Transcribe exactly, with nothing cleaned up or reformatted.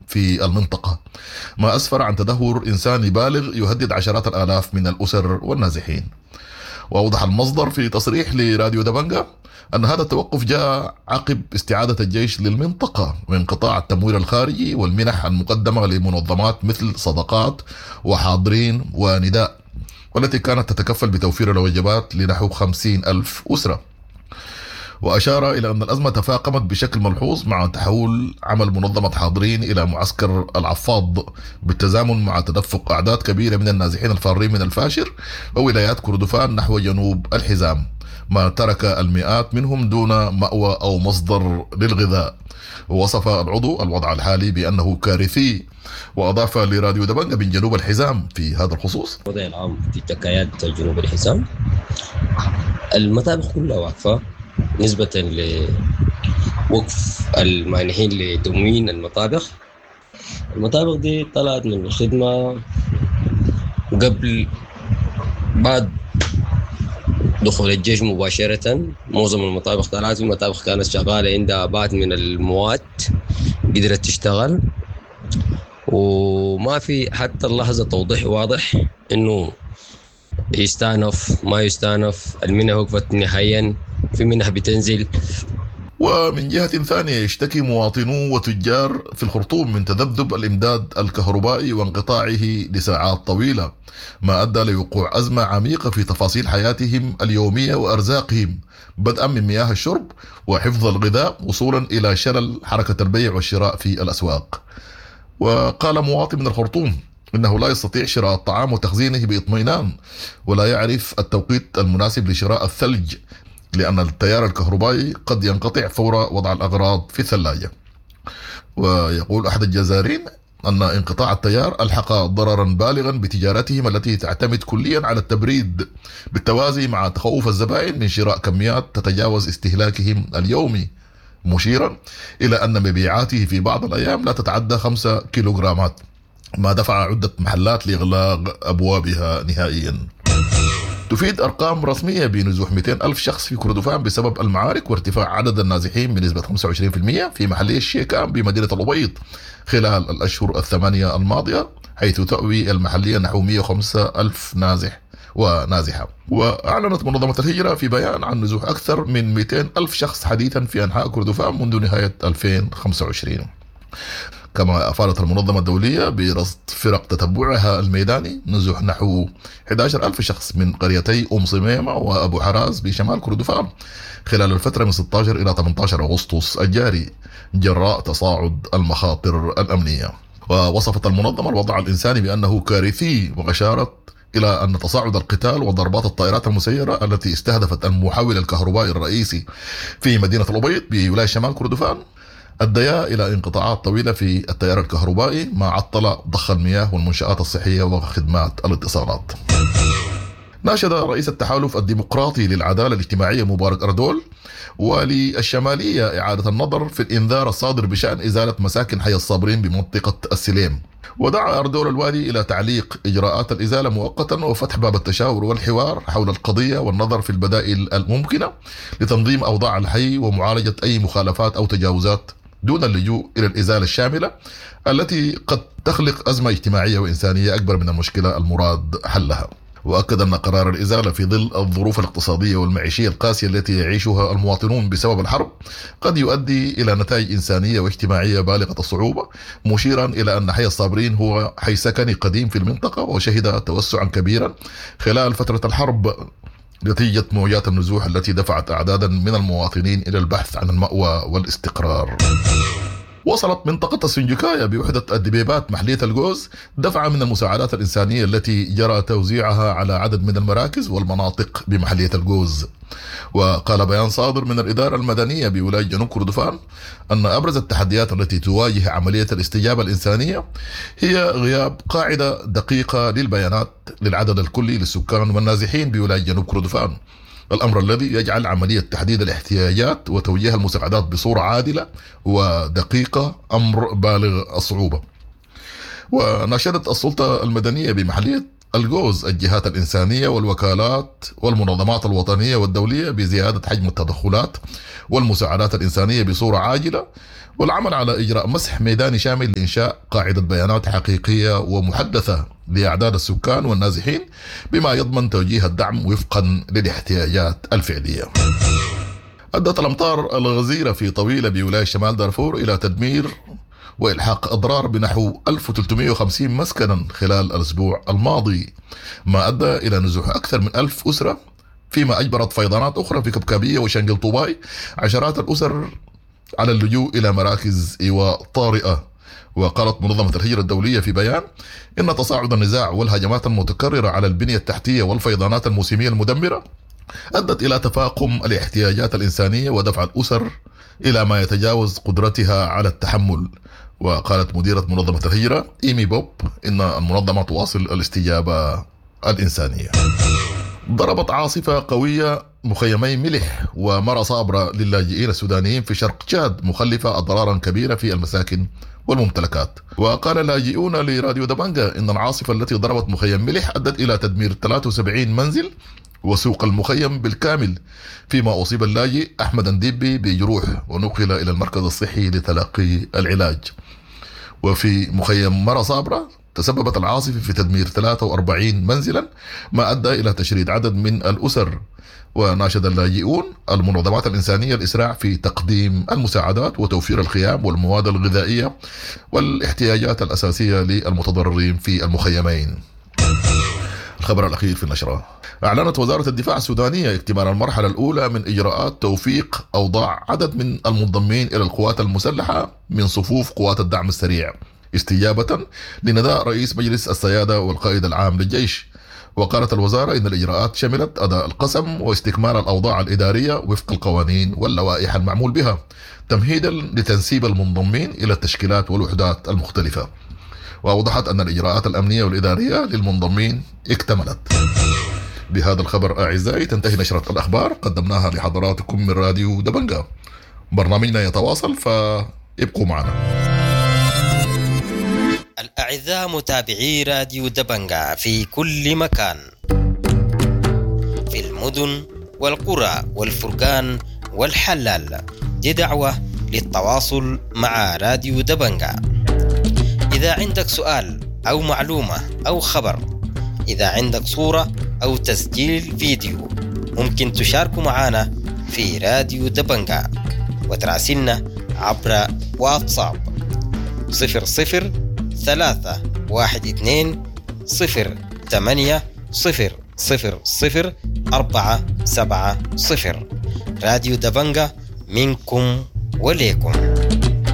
في المنطقة، ما أسفر عن تدهور إنساني بالغ يهدد عشرات الآلاف من الأسر والنازحين. وأوضح المصدر في تصريح لراديو دبنجة أن هذا التوقف جاء عقب استعادة الجيش للمنطقة وانقطاع التمويل الخارجي والمنح المقدمة لمنظمات مثل صدقات وحاضرين ونداء، والتي كانت تتكفل بتوفير الوجبات لنحو خمسين ألف أسرة. وأشار إلى أن الأزمة تفاقمت بشكل ملحوظ مع تحول عمل منظمة حاضرين إلى معسكر العفاض، بالتزامن مع تدفق أعداد كبيرة من النازحين الفارين من الفاشر وولايات كردفان نحو جنوب الحزام، ما ترك المئات منهم دون مأوى أو مصدر للغذاء. ووصف العضو الوضع الحالي بأنه كارثي، وأضاف لراديو دبنجة من جنوب الحزام في هذا الخصوص: الوضع العام في تكايات جنوب الحزام، المطابخ كلها واقفة نسبة لوقف المانحين لتموين المطابخ. المطابخ دي طلعت من الخدمة قبل بعد دخول الجيش مباشرة. معظم المطابخ طلعت، المطابخ كانت شغالة عندها بعض من المواد قدرت تشتغل، وما في حتى اللحظة توضيح واضح إنه يستأنف ما يستأنف. المنح وقفت نهائيا، في منح بتنزل. ومن جهة ثانية يشتكي مواطنو وتجار في الخرطوم من تذبذب الإمداد الكهربائي وانقطاعه لساعات طويلة، ما أدى لوقوع أزمة عميقة في تفاصيل حياتهم اليومية وأرزاقهم، بدءا من مياه الشرب وحفظ الغذاء وصولا إلى شلل حركة البيع والشراء في الأسواق. وقال مواطن من الخرطوم إنه لا يستطيع شراء الطعام وتخزينه بإطمئنان، ولا يعرف التوقيت المناسب لشراء الثلج، لأن التيار الكهربائي قد ينقطع فور وضع الأغراض في الثلاجة. ويقول أحد الجزارين أن انقطاع التيار ألحق ضررا بالغا بتجارتهم التي تعتمد كليا على التبريد، بالتوازي مع تخوف الزبائن من شراء كميات تتجاوز استهلاكهم اليومي، مشيرا إلى أن مبيعاته في بعض الأيام لا تتعدى خمسة كيلوغرامات، ما دفع عدة محلات لإغلاق أبوابها نهائيا. تفيد أرقام رسمية بنزوح مئتين ألف شخص في كردفان بسبب المعارك وارتفاع عدد النازحين بنسبة خمسة وعشرين بالمئة في محلية الشيكان بمدينة الأبيض خلال الأشهر الثمانية الماضية، حيث تأوي المحلية نحو مئة وخمسة ألف نازح ونازحة. وأعلنت منظمة الهجرة في بيان عن نزوح أكثر من مئتين ألف شخص حديثا في أنحاء كردفان منذ نهاية ألفين وخمسة وعشرين. كما أفادت المنظمة الدولية برصد فرق تتبعها الميداني نزوح نحو أحد عشر ألف شخص من قريتي أم صميمة وأبو حراز بشمال كردفان خلال الفترة من ستة عشر إلى ثمانية عشر أغسطس الجاري، جراء تصاعد المخاطر الأمنية. ووصفت المنظمة الوضع الإنساني بأنه كارثي، وأشارت إلى أن تصاعد القتال وضربات الطائرات المسيرة التي استهدفت المحول الكهربائي الرئيسي في مدينة الأبيض بولاية شمال كردفان أديا إلى انقطاعات طويلة في التيار الكهربائي، ما عطل ضخ المياه والمنشآت الصحية وخدمات الاتصالات. ناشد رئيس التحالف الديمقراطي للعدالة الاجتماعية مبارك أردول وللشمالية إعادة النظر في الإنذار الصادر بشأن إزالة مساكن حي الصابرين بمنطقة السليم، ودعا أردول الوالي إلى تعليق إجراءات الإزالة مؤقتا وفتح باب التشاور والحوار حول القضية والنظر في البدائل الممكنة لتنظيم أوضاع الحي ومعالجة أي مخالفات أو تجاوزات دون اللجوء إلى الإزالة الشاملة التي قد تخلق أزمة اجتماعية وإنسانية أكبر من المشكلة المراد حلها. وأكد أن قرار الإزالة في ظل الظروف الاقتصادية والمعيشية القاسية التي يعيشها المواطنون بسبب الحرب قد يؤدي إلى نتائج إنسانية واجتماعية بالغة الصعوبة، مشيرا إلى أن حي الصابرين هو حي سكني قديم في المنطقة وشهد توسعا كبيرا خلال فترة الحرب نتيجة موجات النزوح التي دفعت أعدادا من المواطنين إلى البحث عن المأوى والاستقرار. وصلت منطقة السنجكاية بوحدة الدبيبات محلية الجوز دفعة من المساعدات الإنسانية التي جرى توزيعها على عدد من المراكز والمناطق بمحلية الجوز. وقال بيان صادر من الإدارة المدنية بولاية جنوب كردفان أن أبرز التحديات التي تواجه عملية الاستجابة الإنسانية هي غياب قاعدة دقيقة للبيانات للعدد الكلي للسكان والنازحين بولاية جنوب كردفان، الأمر الذي يجعل عملية تحديد الاحتياجات وتوجيه المساعدات بصورة عادلة ودقيقة أمر بالغ الصعوبة. وناشدت السلطة المدنية بمحلية الجوز الجهات الإنسانية والوكالات والمنظمات الوطنية والدولية بزيادة حجم التدخلات والمساعدات الإنسانية بصورة عاجلة، والعمل على إجراء مسح ميداني شامل لإنشاء قاعدة بيانات حقيقية ومحدثة لأعداد السكان والنازحين بما يضمن توجيه الدعم وفقا للاحتياجات الفعلية. أدت الأمطار الغزيرة في طويلة بولاية شمال دارفور إلى تدمير وإلحاق أضرار بنحو ألف وثلاثمئة وخمسين مسكنا خلال الأسبوع الماضي، ما أدى إلى نزوح أكثر من ألف أسرة، فيما أجبرت فيضانات أخرى في كبكابية وشنقل طوباي عشرات الأسر على اللجوء إلى مراكز إيواء طارئة. وقالت منظمة الهجرة الدولية في بيان إن تصاعد النزاع والهجمات المتكررة على البنية التحتية والفيضانات الموسمية المدمرة أدت إلى تفاقم الاحتياجات الإنسانية ودفع الأسر إلى ما يتجاوز قدرتها على التحمل. وقالت مديرة منظمة الهجرة إيمي بوب إن المنظمة تواصل الاستجابة الإنسانية. ضربت عاصفة قوية مخيمي ملح ومرا صابرة للاجئين السودانيين في شرق تشاد، مخلفة أضرارا كبيرة في المساكن والممتلكات. وقال اللاجئون لراديو دبنجا إن العاصفة التي ضربت مخيم ملح أدت إلى تدمير ثلاثة وسبعين منزل وسوق المخيم بالكامل، فيما أصيب اللاجئ أحمد انديبي بجروح ونقل إلى المركز الصحي لتلقي العلاج. وفي مخيم مرا صابرة تسببت العاصفة في تدمير ثلاثة وأربعين منزلا، ما أدى إلى تشريد عدد من الأسر. وناشد اللاجئون المنظمات الإنسانية الإسراع في تقديم المساعدات وتوفير الخيام والمواد الغذائية والاحتياجات الأساسية للمتضررين في المخيمين. الخبر الأخير في النشرة: أعلنت وزارة الدفاع السودانية اكتمال المرحلة الأولى من إجراءات توفيق أوضاع عدد من المنضمين إلى القوات المسلحة من صفوف قوات الدعم السريع، استجابة لنداء رئيس مجلس السيادة والقائد العام للجيش. وقالت الوزارة إن الإجراءات شملت أداء القسم واستكمال الأوضاع الإدارية وفق القوانين واللوائح المعمول بها، تمهيدا لتنسيب المنضمين إلى التشكيلات والوحدات المختلفة. وأوضحت أن الإجراءات الأمنية والإدارية للمنضمين اكتملت. بهذا الخبر أعزائي تنتهي نشرة الأخبار قدمناها لحضراتكم من راديو دبنجا. برنامجنا يتواصل فابقوا معنا. الأعزاء متابعي راديو دبنجا في كل مكان، في المدن والقرى والفرقان والحلال، دي دعوة للتواصل مع راديو دبنجا. إذا عندك سؤال أو معلومة أو خبر، إذا عندك صورة أو تسجيل فيديو، ممكن تشاركوا معنا في راديو دبنجا وتراسلنا عبر واتساب صفر صفر ثلاثة واحد اثنين صفر ثمانية صفر صفر صفر أربعة سبعة صفر. راديو دبنجا منكم وليكم.